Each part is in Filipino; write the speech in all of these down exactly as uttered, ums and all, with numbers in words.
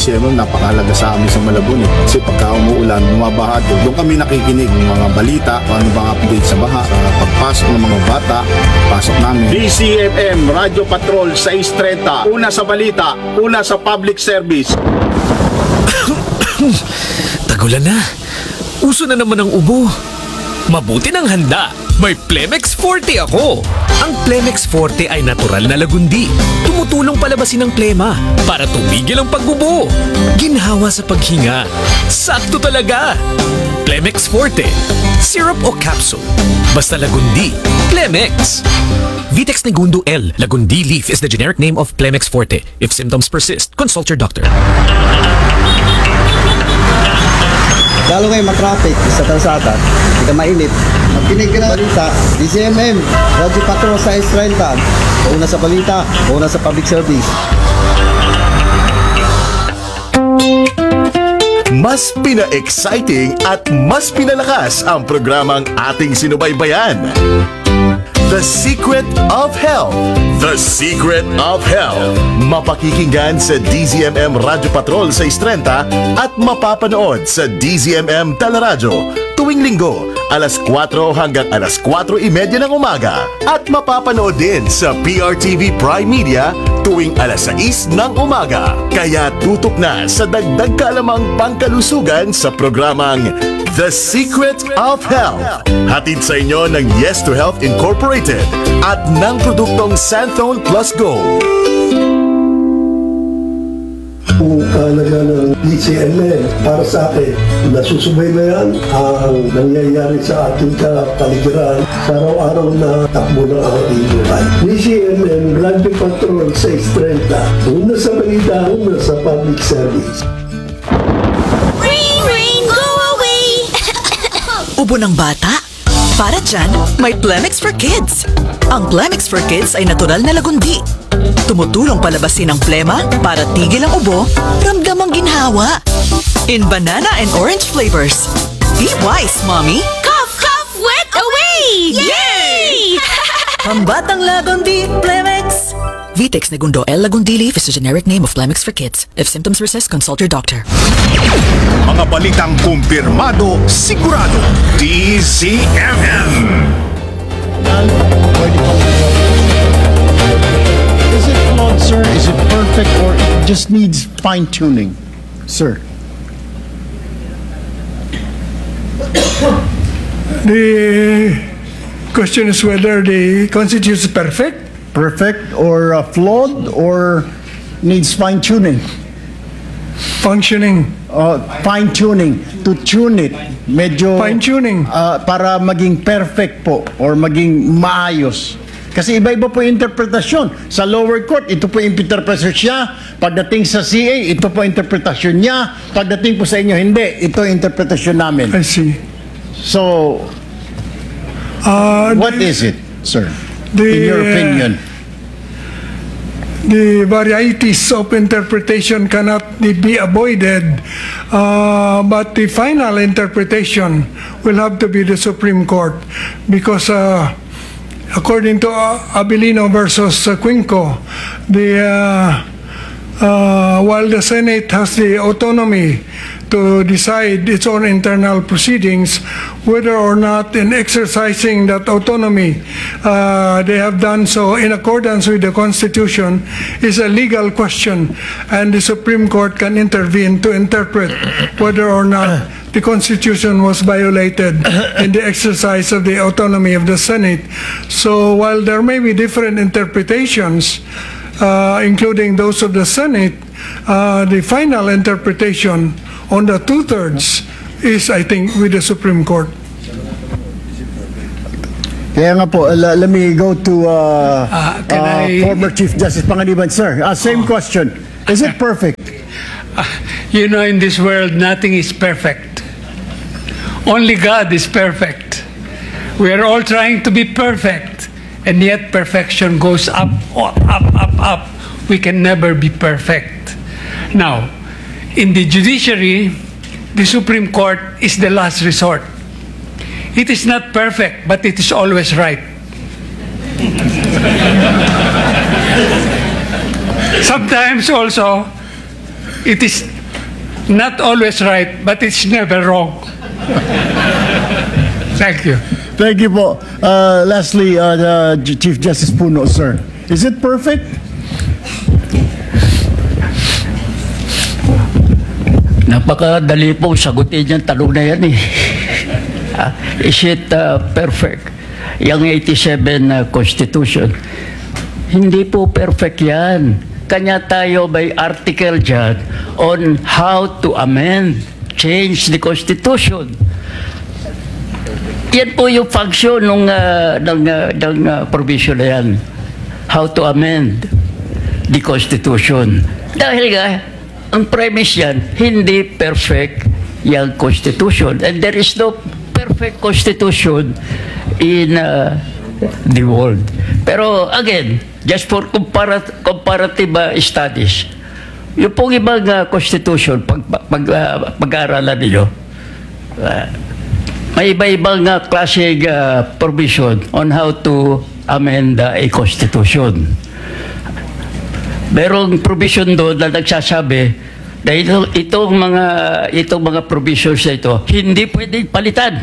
C M M napakahalaga sa amin sa Malabon eh. Kasi pagka umuulan, bumabaha doon. Doon kami nakikinig ng mga balita, kung ano bang update sa baha, sa pagpasok ng mga bata, pasok namin. D C M M, Radio Patrol six thirty, una sa balita, una sa public service. Tagulan na. Uso na naman ang ubo. Mabuti ng handa. May Plemex Forte ako. Ang Plemex Forte ay natural na lagundi. Tumutulong palabasin ang plema para tumigil ang pagbubo. Ginhawa sa paghinga. Sakto talaga. Plemex Forte. Syrup o capsule. Basta lagundi. Plemex. Vitex Negundo L. Lagundi leaf is the generic name of Plemex Forte. If symptoms persist, consult your doctor. Lalo ngayon matraffic sa kalsada, hindi ka mainit. Magkinig ka ng balita, D C M M, Radio Patrol sa six thirty, una sa balita, una sa public service. Mas pina-exciting at mas pinalakas ang programang ating sinubaybayan. The Secret of Health. The Secret of Health. Mapakikinggan sa D Z M M Radio Patrol sa six thirty at mapapanood sa D Z M M Teleradyo tuwing linggo, alas kwatro hanggang alas kwatro trenta ng umaga. At mapapanood din sa P R T V Prime Media tuwing alas sais ng umaga. Kaya tutok na sa dagdag kaalamang pangkalusugan sa programang The Secret of Health. Hatid sa inyo ng Yes to Health Incorporated at ng produktong Santhone Plus Gold. Kung kahalaga ng D C M M para sa akin, nasusubaybayan ang nangyayari sa ating kapaligiran sa araw-araw na takbo ng ating buhay. D C M M Radio Patrol six thirty, una sa balita, una sa public service. Rain, rain, go away! Ubo ng bata? Para dyan, may Plemex for Kids. Ang Plemex for Kids ay natural na lagundi. Tumutulong palabasin ang plema para tigil ang ubo, ramdam ang ginhawa. In banana and orange flavors. Be wise, mommy! Cough, cough, wet away! Yay! Pambatang lagundi, Plemex! Vitex Negundo L. Lagundi Leaf is the generic name of Plemex for Kids. If symptoms persist, consult your doctor. Mga balitang kumpirmado, sigurado. D Z M M. Is it flawed, sir? Is it perfect, or it just needs fine-tuning, sir? The question is whether the Constitution is perfect. Perfect, or uh, flawed, or needs fine-tuning? Functioning. Uh, fine-tuning, to tune it. Medyo... Fine-tuning. uh, para maging perfect po, or maging maayos. Kasi iba-iba po yung interpretasyon. Sa lower court, ito po yung interpretasyon niya. Pagdating sa C A, ito po yung interpretasyon niya. Pagdating po sa inyo, hindi. Ito yung interpretasyon namin. I see. So, Uh, what the, is it, sir? the, In your opinion? The varieties of interpretation cannot be avoided, uh, but the final interpretation will have to be the Supreme Court because uh, according to uh, Abilino versus uh, Quinco, the uh, uh, while the Senate has the autonomy to decide its own internal proceedings, whether or not in exercising that autonomy uh, they have done so in accordance with the Constitution is a legal question, and the Supreme Court can intervene to interpret whether or not the Constitution was violated in the exercise of the autonomy of the Senate. So while there may be different interpretations, uh, including those of the Senate, uh, the final interpretation on the two-thirds is, I think, with the Supreme Court. Kaya nga po, uh, let me go to uh, Uh, can uh, I- former Chief Justice Panganiban. Sir, uh, same question. Is it perfect? You know, in this world, nothing is perfect. Only God is perfect. We are all trying to be perfect, and yet perfection goes up, up, up, up, up. We can never be perfect. Now, in the judiciary, the Supreme Court is the last resort. It is not perfect, but it is always right. Sometimes also, it is not always right, but it's never wrong. Thank you. Thank you po. Uh, lastly, uh, the Chief Justice Puno, sir. Is it perfect? Napakadali pong sagutin yung tanong na yan eh. Ah, is it uh, perfect? Yung eighty-seven uh, Constitution, hindi po perfect yan. Kanya tayo may article dyan on how to amend, change the Constitution. Yan po yung function ng, uh, ng, uh, ng uh, provision na yan. How to amend the Constitution. Dahil nga, ang premise yan, hindi perfect yung Constitution. And there is no perfect Constitution in uh, the world. Pero again, just for comparat comparative uh, studies, yung pong ibang uh, Constitution, pag, pag, uh, pag-aaralan ninyo, uh, may iba-ibang uh, klaseng uh, provision on how to amend uh, a Constitution. Merong provision doon na nagsasabi na ito, itong mga itong mga provisions na ito hindi pwedeng palitan.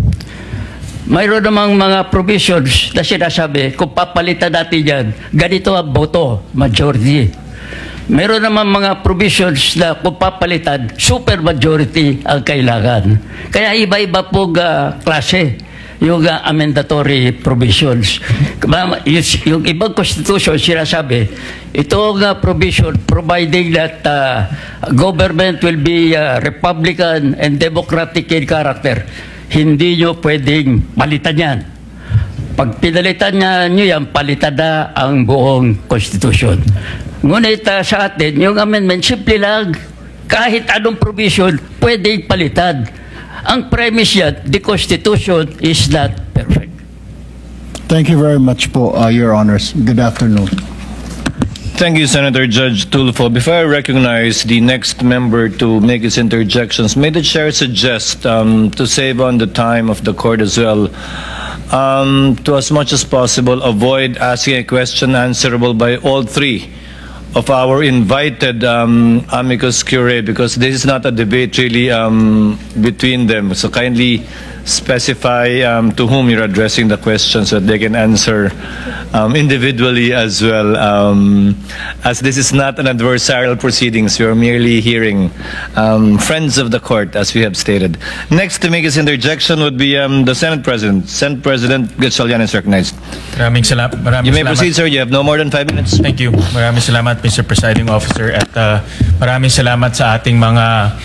Mayroon namang mga provisions na sinasabi kung papalitan natin yan, ganito ang boto, majority. Meron naman mga provisions na kung papalitan, super majority ang kailangan. Kaya iba-iba pong uh, klase yung uh, amendatory provisions. Yung, yung ibang constitution sinasabi, itong uh, provision providing that uh, government will be uh, Republican and Democratic in character, hindi nyo pwedeng palitan yan. Pag pinalitan nyo yan, palitan na ang buong constitution. Ngunit uh, sa atin, yung amendment, simple lang, kahit anong provision, pwedeng palitan. Ang premise yan, the Constitution is not perfect. Thank you very much po, uh, Your Honors. Good afternoon. Thank you, Senator Judge Tulfo. Before I recognize the next member to make his interjections, may the chair suggest um, to save on the time of the court as well, um, to as much as possible avoid asking a question answerable by all three of our invited um, amicus curiae, because this is not a debate really um, between them. So kindly specify um, to whom you're addressing the question so that they can answer um, individually as well. Um, as this is not an adversarial proceedings, you're merely hearing um, friends of the court, as we have stated. Next to make his interjection would be um, the Senate President. Senate President Gatchalian is recognized. Maraming salamat. Maraming You may salamat. proceed, sir. You have no more than five minutes. Thank you. Maraming salamat, Mister Presiding Officer. At uh, maraming salamat sa ating mga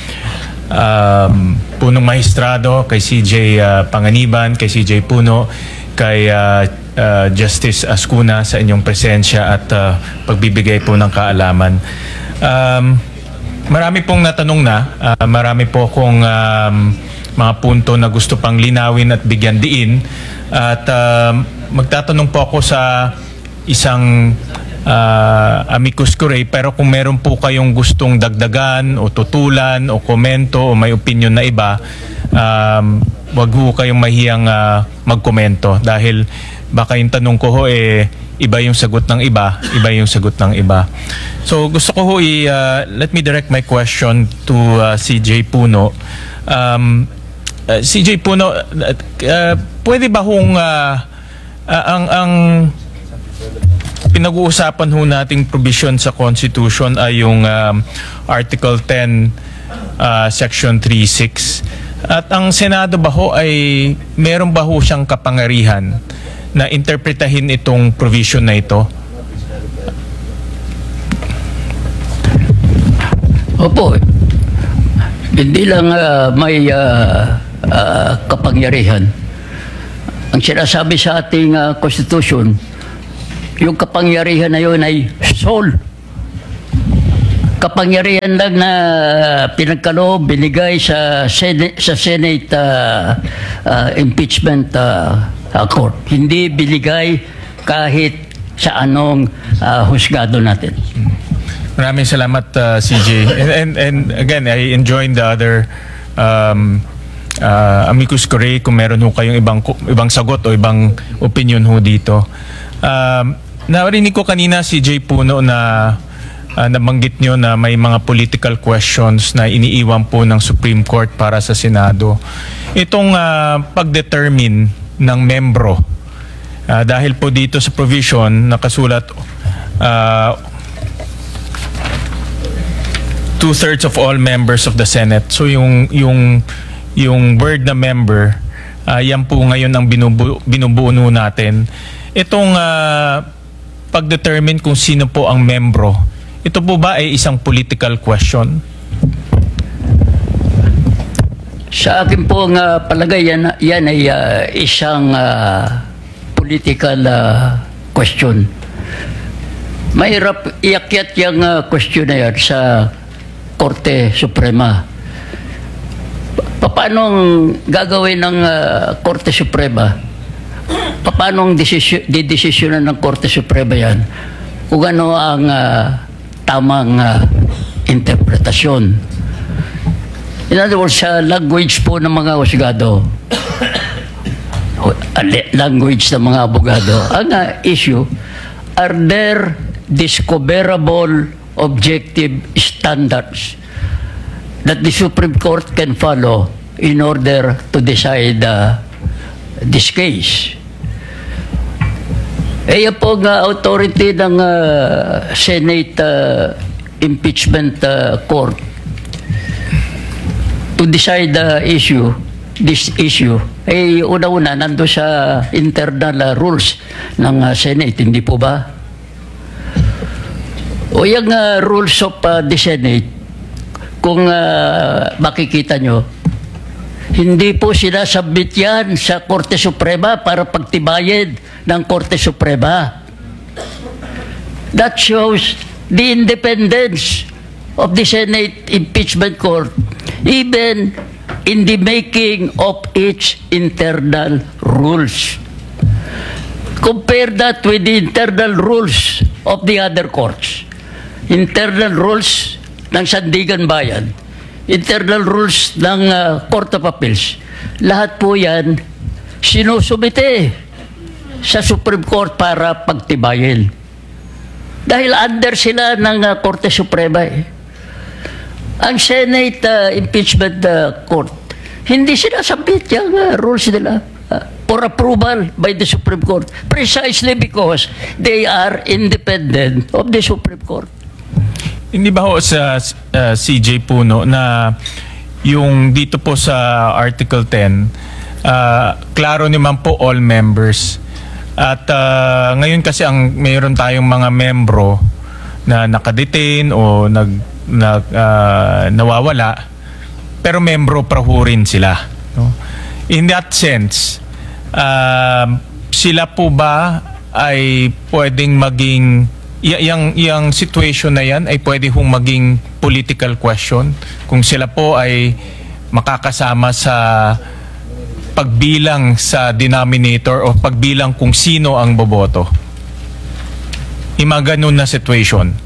um, punong mahistrado, kay C J uh, Panganiban, kay C J Puno, kay uh, uh, Justice Ascuna sa inyong presensya at uh, pagbibigay po ng kaalaman. Um, marami pong natanong na, uh, marami po kong um, mga punto na gusto pang linawin at bigyan diin. At uh, magtatanong po ako sa isang uh, amicus curiae, pero kung meron po kayong gustong dagdagan o tutulan o komento o may opinion na iba, um, wag ho kayong mahiyang uh, magkomento dahil baka yung tanong ko ho eh iba yung sagot ng iba, iba yung sagot ng iba. So gusto ko ho i uh, let me direct my question to uh, C J Puno. Um, uh, C J Puno, uh, uh, pwede ba hong uh, uh, ang ang pinag-uusapan ho nating provision sa Constitution ay yung um, Article ten, uh, Section three six. At ang Senado ba ho ay meron ba ho siyang kapangyarihan na interpretahin itong provision na ito? Opo. Hindi lang uh, may uh, uh, kapangyarihan. Ang sinasabi sa ating uh, Constitution, yung kapangyarihan na yun ay sole. Kapangyarihan lang na pinagkaloob, binigay sa Senate, sa Senate uh, uh, impeachment uh, uh, court. Hindi binigay kahit sa anong uh, husgado natin. Maraming salamat, uh, C J. And, and, and again, I enjoyed the other um, uh, amicus curiae kung meron ho kayong ibang, ibang sagot o ibang opinion ho dito. Um, narinig ko kanina si J Puno na uh, nabanggit nyo na may mga political questions na iniiwan po ng Supreme Court para sa Senado. Itong uh, pag-determine ng membro, uh, dahil po dito sa provision nakasulat uh, two-thirds of all members of the Senate. So yung yung yung word na member, uh, yan po ngayon ang binubu binubuo natin. Itong uh, pag-determine kung sino po ang membro, ito po ba ay isang political question? Sa akin po ang uh, palagay, yan, yan ay uh, isang uh, political uh, question. Mahirap iakyat yung uh, question na yan sa Korte Suprema. Pa- Paano gagawin ng uh, Korte Suprema? Pa- Paano ang desisyon, didesisyonan ng Korte Suprema yan? Kung ano ang uh, tamang uh, interpretasyon. In other words, sa language po ng mga husgado, language ng mga abogado, ang uh, issue, are there discoverable objective standards that the Supreme Court can follow in order to decide uh, this case? Eh, yan po ang uh, authority ng uh, Senate uh, Impeachment uh, Court to decide the issue, this issue. Eh, una-una, nando sa internal uh, rules ng uh, Senate, hindi po ba? O yung uh, rules of uh, the Senate, kung uh, makikita nyo, hindi po sinasubmit yan sa Korte Suprema para pagtibayin ng Korte Suprema. That shows the independence of the Senate Impeachment Court, even in the making of its internal rules. Compare that with the internal rules of the other courts. Internal rules ng Sandigan Bayan, internal rules ng uh, Court of Appeals. Lahat po yan sinusumite sa Supreme Court para pagtibayin. Dahil under sila ng uh, Korte Suprema eh. Ang Senate uh, Impeachment uh, Court, hindi sinasabit yung uh, rules nila uh, for approval by the Supreme Court precisely because they are independent of the Supreme Court. Hindi ba ho sa uh, C J Puno na yung dito po sa Article ten, uh, klaro naman po all members. At uh, ngayon kasi ang mayroon tayong mga membro na nakadetain o nag, nag uh, nawawala, pero membro pa ho rin sila. No? In that sense, uh, sila po ba ay pwedeng maging Y- yang, yang situation na yan ay pwede hong maging political question kung sila po ay makakasama sa pagbilang sa denominator o pagbilang kung sino ang boboto. Ima ganun na situation.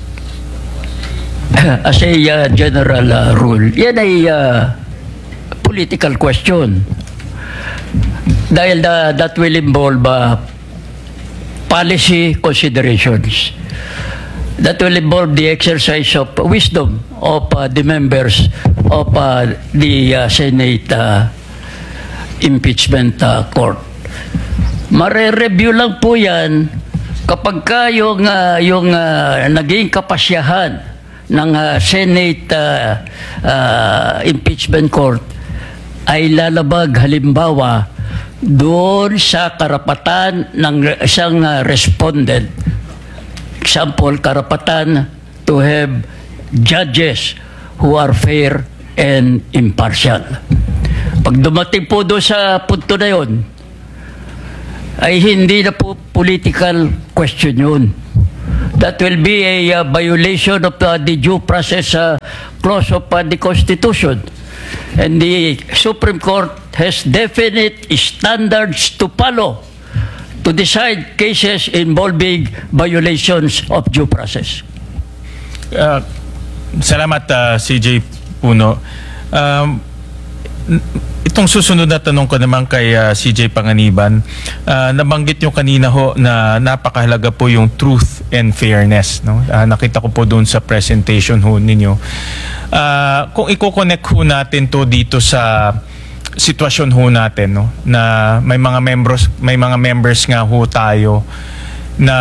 As a uh, general uh, rule, yan ay uh, political question. Dahil uh, that will involve uh, policy considerations. That will involve the exercise of wisdom of uh, the members of uh, the uh, Senate uh, Impeachment uh, Court. Mare-review lang po yan kapag ka yung, uh, yung uh, naging kapasyahan ng uh, Senate uh, uh, Impeachment Court ay lalabag halimbawa doon sa karapatan ng isang uh, respondent. Example, karapatan to have judges who are fair and impartial. Pag dumating po doon sa punto na yun, ay hindi na po political question yun. That will be a uh, violation of uh, the due process uh, clause of uh, the Constitution. And the Supreme Court has definite standards to follow to decide cases involving violations of due process. Uh, salamat uh, C J Puno. Um, itong susunod na tanong ko naman kay uh, C J Panganiban, uh, nabanggit nyo kanina ho na napakahalaga po yung truth and fairness. No? Ah, nakita ko po doon sa presentation ho ninyo. Ah, kung i-connect ho natin to dito sa sitwasyon ho natin, no, na may mga members may mga members nga ho tayo na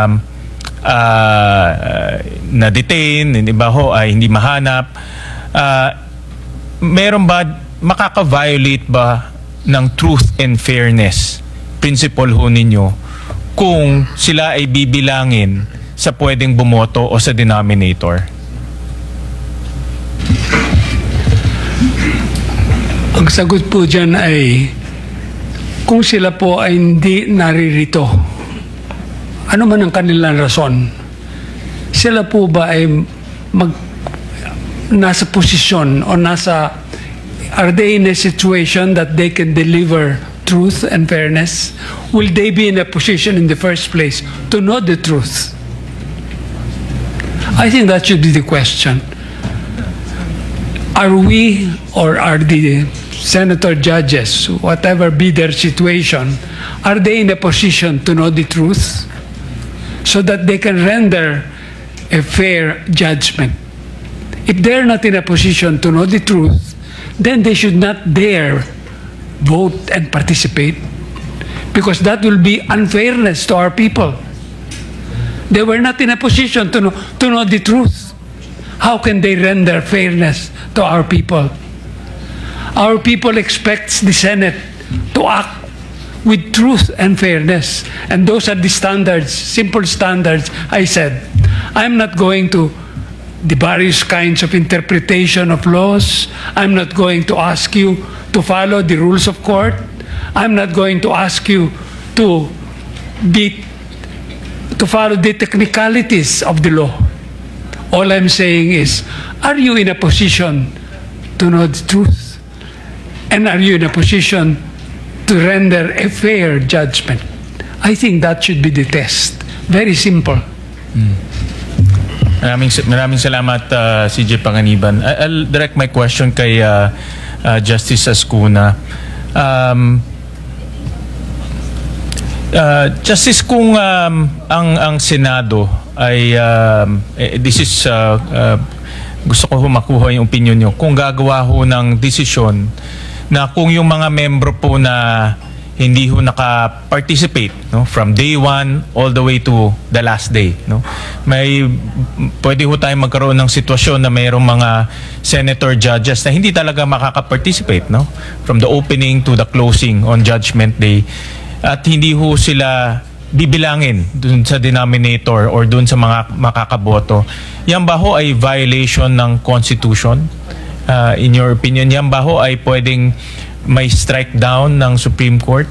uh, na detain, hindi ba ho ay hindi mahanap. Uh, meron ba, makaka-violate ba ng truth and fairness principle ho ninyo kung sila ay bibilangin sa pwedeng bumoto o sa denominator? Ang sagot po dyan ay kung sila po ay hindi naririto, ano man ang kanilang rason, sila po ba ay mag, nasa posisyon o nasa, are they in a situation that they can deliver truth and fairness? Will they be in a position in the first place to know the truth? I think that should be the question. Are we, or are the senator judges, whatever be their situation, are they in a position to know the truth so that they can render a fair judgment? If they're not in a position to know the truth, then they should not dare vote and participate, because that will be unfairness to our people. They were not in a position to know, to know the truth. How can they render fairness to our people? Our people expects the Senate to act with truth and fairness. And those are the standards, simple standards. I said, I'm not going to the various kinds of interpretation of laws. I'm not going to ask you to follow the rules of court. I'm not going to ask you to be to follow the technicalities of the law. All I'm saying is, are you in a position to know the truth? And are you in a position to render a fair judgment? I think that should be the test. Very simple. Hmm. Maraming, maraming salamat, uh, C J Panganiban. I- I'll direct my question kay uh, uh, Justice Ascuna. Um, uh, Justice, kung um, ang, ang Senado ay, um, eh, this is, uh, uh, gusto ko ho makuha yung opinion nyo, kung gagawa ho ng desisyon na kung yung mga membro po na hindi ho naka-participate, no, from day one all the way to the last day, no, may pwede ho tayong magkaroon ng sitwasyon na mayroong mga senator judges na hindi talaga makaka-participate, no, from the opening to the closing on judgment day, at hindi ho sila bibilangin dun sa denominator or dun sa mga makakaboto. Yan ba ho ay violation ng Constitution? Uh, in your opinion, yan ba ho ay pwedeng may strike down ng Supreme Court?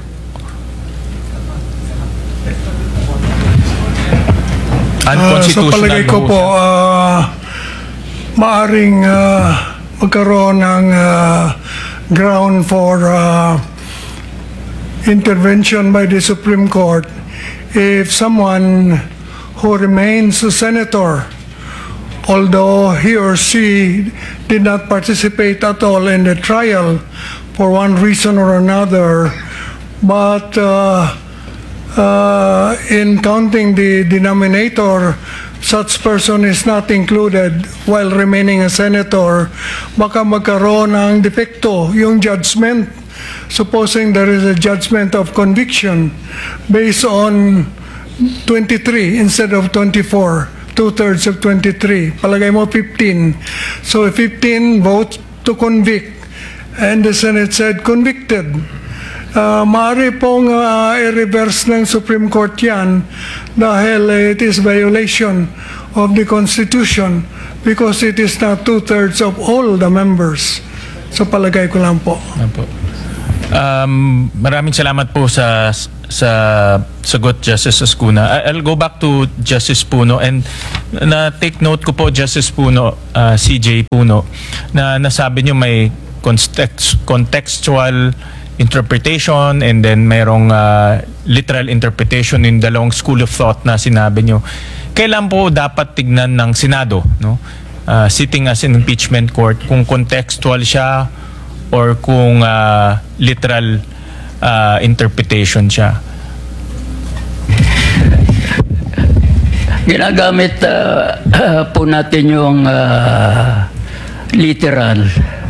Uh, Unconstitutional sa palagay ko po, uh, maaring uh, magkaroon ng uh, ground for uh, intervention by the Supreme Court if someone who remains a senator, although he or she did not participate at all in the trial for one reason or another, but uh, uh, in counting the denominator, such person is not included while remaining a senator, baka magkaroon ng defecto yung judgment. Supposing there is a judgment of conviction based on twenty-three instead of twenty-four, two-thirds of twenty-three, palagay mo fifteen. So fifteen votes to convict, and the Senate said convicted. Uh, maaari pong uh, i-reverse ng Supreme Court yan dahil it is violation of the Constitution because it is not two-thirds of all the members. So palagay ko lang po. Apo. Um, maraming salamat po sa sa sagot, Justice Ascuna. I'll go back to Justice Puno, and na take note ko po, Justice Puno, uh, C J Puno, na nasabi nyo may context, contextual interpretation and then mayroong uh, literal interpretation in dalawang school of thought na sinabi nyo. Kailan po dapat tignan ng Senado, no? Uh, sitting as an impeachment court, kung contextual siya or kung uh, literal uh, interpretation siya? Ginagamit ah, ah, po natin yung ah, literal.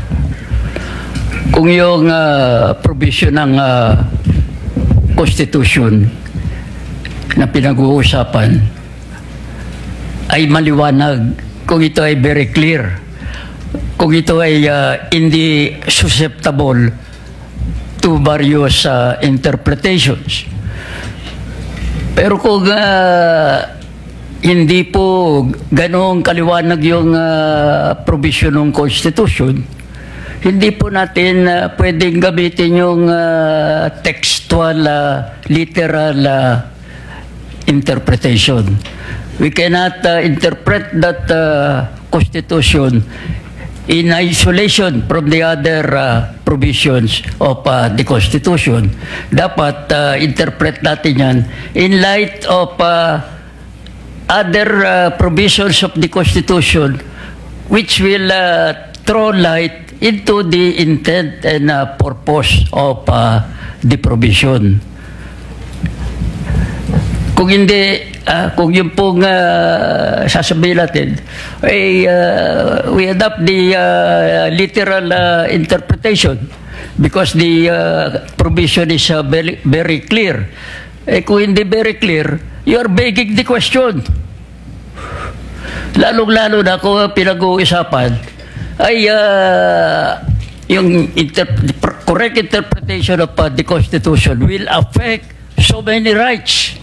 Kung yung ah, provision ng ah, Constitution na pinag-uusapan ay maliwanag, kung ito ay very clear, kung ito ay ah, hindi susceptible to various ah, interpretations. Pero kung ah, hindi po ganoong kaliwanag yung uh, provision ng Constitution, hindi po natin uh, pwedeng gamitin yung uh, textual, uh, literal uh, interpretation. We cannot uh, interpret that uh, Constitution in isolation from the other uh, provisions of uh, the Constitution. Dapat uh, interpret natin yan in light of uh, other uh, provisions of the Constitution which will uh, throw light into the intent and uh, purpose of uh, the provision. Kung hindi, uh, kung yung pong uh, sasabihin natin, ay uh, we adopt the uh, literal uh, interpretation because the uh, provision is uh, very, very clear. Eh, kung hindi very clear, you are begging the question. Lalong-lalo na kung pinag-uusapan ay uh, yung inter correct interpretation of uh, the Constitution will affect so many rights.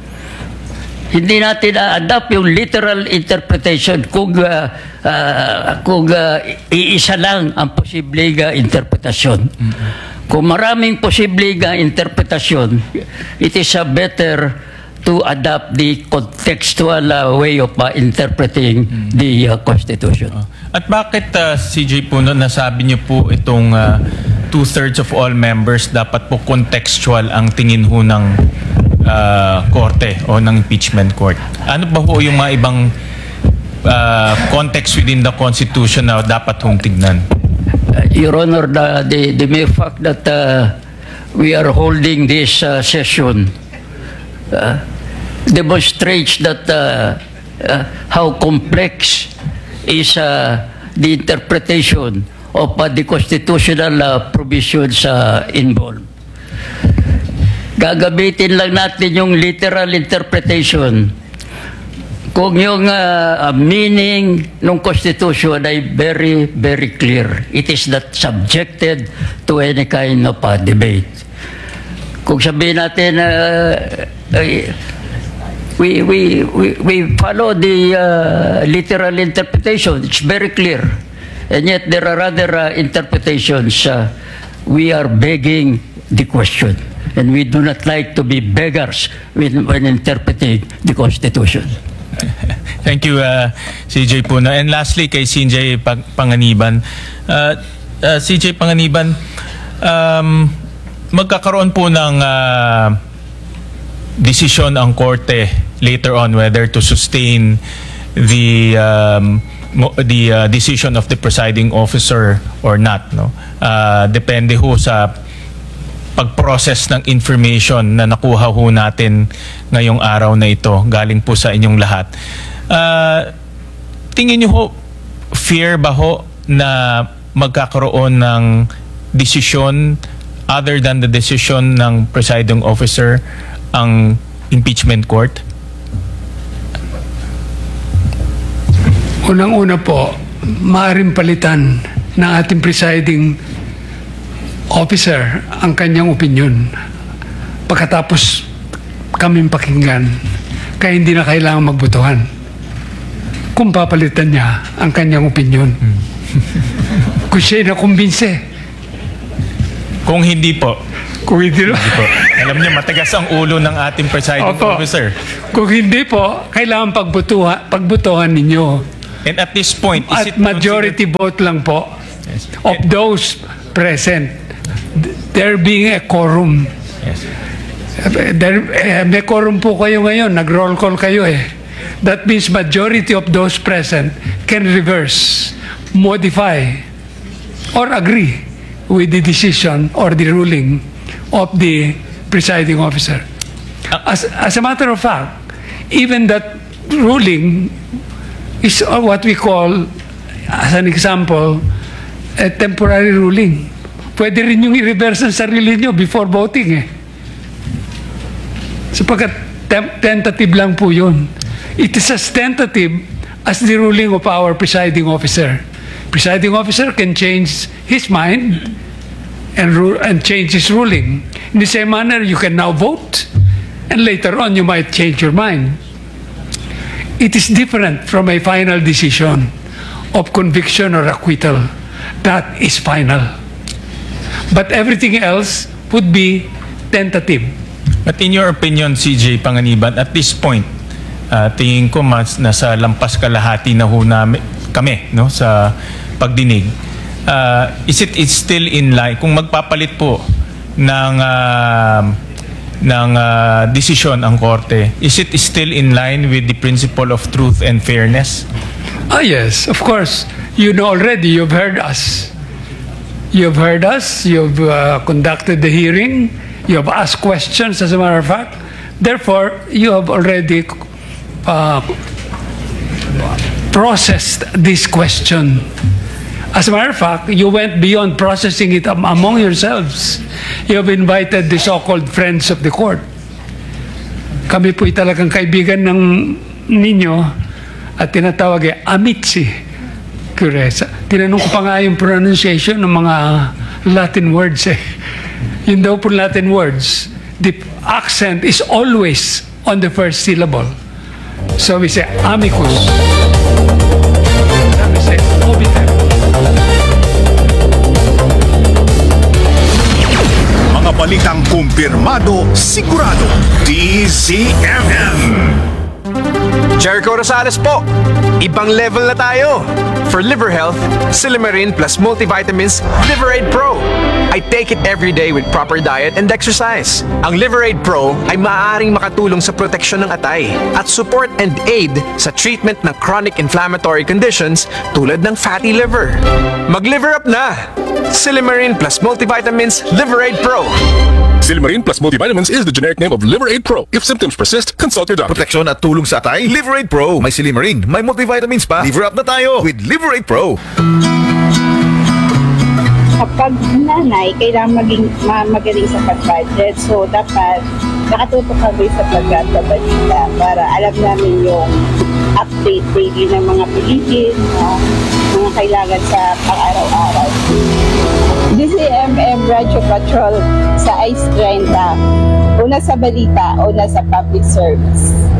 Hindi natin na-adapt yung literal interpretation kung, uh, uh, kung uh, iisa lang ang posibleng uh, interpretasyon. Mm-hmm. Kung maraming posibleng uh, interpretasyon, it is uh, better to adapt the contextual uh, way of uh, interpreting mm. the uh, Constitution. At bakit uh, C J Puno, nasabi niyo po itong uh, two-thirds of all members dapat po contextual ang tingin ho ng uh, korte o ng impeachment court? Ano ba ho yung mga ibang uh, context within the Constitution na dapat hong tignan? Uh, Your Honor, the, the, the mere fact that uh, we are holding this uh, session uh, demonstrates that uh, uh, how complex is uh, the interpretation of uh, the constitutional uh, provisions uh, involved. Gagamitin lang natin yung literal interpretation kung yung uh, uh, meaning ng Constitution ay very, very clear. It is not subjected to any kind of uh, debate. Kung sabihin natin uh, uh, we, we, we, we follow the uh, literal interpretation, it's very clear. And yet there are other uh, interpretations. Uh, we are begging the question. And we do not like to be beggars when, when interpreting the Constitution. Thank you, uh, C J Puno. And lastly, kay C J Pang- Panganiban. Uh, uh, C J Panganiban, um, magkakaroon po ng uh, desisyon ang korte later on whether to sustain the um, mo- the uh, decision of the presiding officer or not. No, uh, depende ho sa pag-process ng information na nakuha ho natin ngayong araw na ito galing po sa inyong lahat. Uh, tingin niyo ho, fear ba ho na magkakaroon ng desisyon other than the decision ng presiding officer ang impeachment court? Unang-una po, maaaring palitan ng ating presiding officer ang kanyang opinion pagkatapos kaming pakinggan, kaya hindi na kailangan magbotohan kung papalitan niya ang kanyang opinion. Hmm. Kung siya'y nakumbinse. Kung hindi po. Kung hindi, hindi po. Alam niyo, matigas ang ulo ng ating presiding Opo. officer. Kung hindi po, kailangan pagbotohan, pagbotohan ninyo. And at this point, is At it majority vote lang po yes. of And, those present. There being a quorum. yes. There, eh, may quorum po kayo ngayon, nag-roll call kayo eh. That means majority of those present can reverse, modify, or agree with the decision or the ruling of the presiding officer. As, as a matter of fact, even that ruling is uh, what we call, as an example, a temporary ruling. Pwede rin yung i-reverse ang sarili nyo before voting eh. Sapagkat tem- tentative lang po yun. It is as tentative as the ruling of our presiding officer. Presiding officer can change his mind and, ru- and change his ruling. In the same manner, you can now vote, and later on you might change your mind. It is different from a final decision of conviction or acquittal. That is final. But everything else would be tentative. But in your opinion, C J Panganiban, at this point, uh, tingin ko mas nasa lampas kalahati na ho namin, kami no, sa pagdinig. Uh, is it is still in line? Kung magpapalit po ng, uh, ng uh, desisyon ang Korte, is it still in line with the principle of truth and fairness? Ah, yes, of course. You know already, you've heard us. You've heard us, you've uh, conducted the hearing, you have asked questions, as a matter of fact. Therefore, you have already uh, processed this question. As a matter of fact, you went beyond processing it am- among yourselves. You have invited the so-called friends of the court. Kami po'y talagang kaibigan ng ninyo at tinatawag ay amitsi. Curesa. Tinanong ko pa nga yung pronunciation ng mga Latin words eh. Yun daw po Latin words, the accent is always on the first syllable. So we say amicus. Then we say obiter. Mga balitang kumpirmado, sigurado. D Z M M. Jericho Rosales po. Ibang level na tayo. For liver health, Silimarin plus multivitamins Liverade Pro. I take it every day with proper diet and exercise. Ang Liverade Pro ay maaaring makatulong sa proteksyon ng atay at support and aid sa treatment ng chronic inflammatory conditions tulad ng fatty liver. Mag-liver up na! Silimarin plus multivitamins Liverade Pro. Silimarin plus multivitamins is the generic name of Liverade Pro. If symptoms persist, consult your doctor. Proteksyon at tulong sa atay, Liverade Pro. May Silimarin, may multivitamins pa. Liver up na tayo with Liverade Pro. Kapag nanay, kailangan maging ma- magaling sa pag-budget. So, dapat nakatutok kami sa pagkata balita para alam namin yung update daily ng mga Pilipin, uh, mga kailangan sa pang-araw-araw. D C M M Radio Patrol sa Ice thirty. Una sa balita, una sa public service.